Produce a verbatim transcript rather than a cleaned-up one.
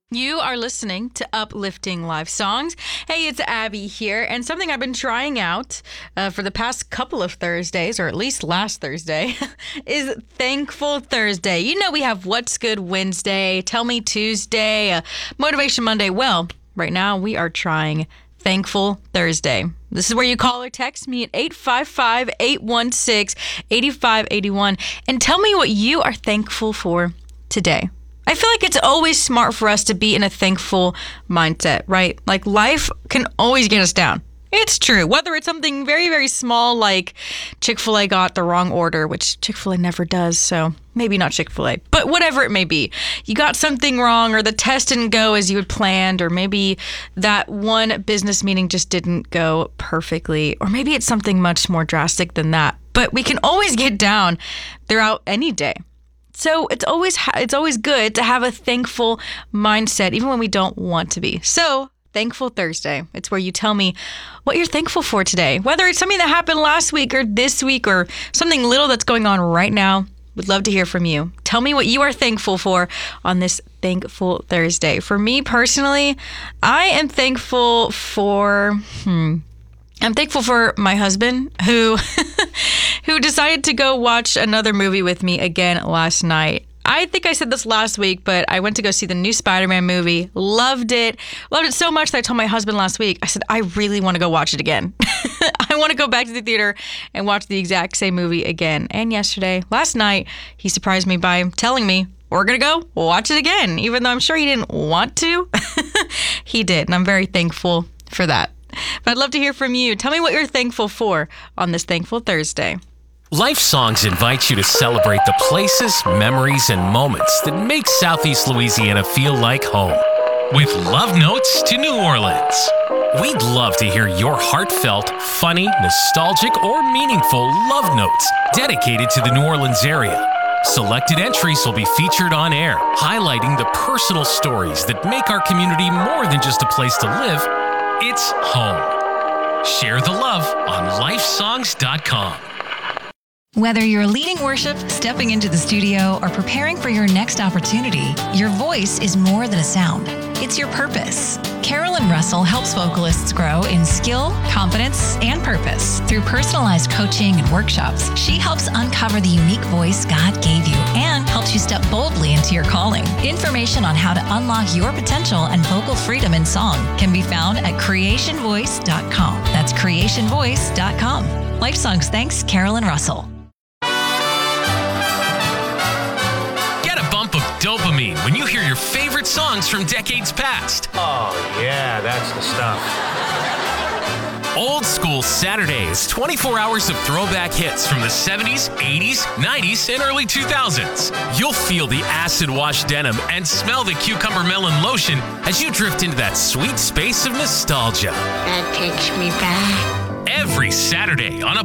You are listening to Uplifting Live Songs. Hey, it's Abby here, and something I've been trying out uh, for the past couple of Thursdays, or at least last Thursday, is Thankful Thursday. You know we have What's Good Wednesday, Tell Me Tuesday, uh, Motivation Monday. Well, right now we are trying Thankful Thursday. This is where you call or text me at eight five five, eight one six, eight five eight one and tell me what you are thankful for today. I feel like it's always smart for us to be in a thankful mindset, right? Like life can always get us down. It's true. Whether it's something very, very small like Chick-fil-A got the wrong order, which Chick-fil-A never does, so maybe not Chick-fil-A, but whatever it may be. You got something wrong, or the test didn't go as you had planned, or maybe that one business meeting just didn't go perfectly, or maybe it's something much more drastic than that. But we can always get down throughout any day. So it's always ha- it's always good to have a thankful mindset, even when we don't want to be. So Thankful Thursday. It's where you tell me what you're thankful for today, whether it's something that happened last week or this week or something little that's going on right now. Would love to hear from you. Tell me what you are thankful for on this Thankful Thursday. For me personally, I am thankful for... Hmm, I'm thankful for my husband who who decided to go watch another movie with me again last night. I think I said this last week, but I went to go see the new Spider-Man movie. Loved it. Loved it so much that I told my husband last week, I said, I really want to go watch it again. I want to go back to the theater and watch the exact same movie again. And yesterday, last night, he surprised me by telling me, we're going to go watch it again, even though I'm sure he didn't want to. He did, and I'm very thankful for that. But I'd love to hear from you. Tell me what you're thankful for on this Thankful Thursday. Life Songs invite you to celebrate the places, memories, and moments that make Southeast Louisiana feel like home. With love notes to New Orleans. We'd love to hear your heartfelt, funny, nostalgic, or meaningful love notes dedicated to the New Orleans area. Selected entries will be featured on air, highlighting the personal stories that make our community more than just a place to live. It's home. Share the love on life songs dot com. Whether you're leading worship, stepping into the studio, or preparing for your next opportunity, your voice is more than a sound. It's your purpose. Carolyn Russell helps vocalists grow in skill, confidence, and purpose. Through personalized coaching and workshops, she helps uncover the unique voice God gave you and helps you step boldly into your calling. Information on how to unlock your potential and vocal freedom in song can be found at creation voice dot com. That's creation voice dot com. Life Songs thanks Carolyn Russell. Dopamine when you hear your favorite songs from decades past. Oh, yeah, that's the stuff. Old School Saturdays, twenty-four hours of throwback hits from the seventies, eighties, nineties, and early two thousands. You'll feel the acid-wash denim and smell the cucumber melon lotion as you drift into that sweet space of nostalgia. That takes me back. Every Saturday on a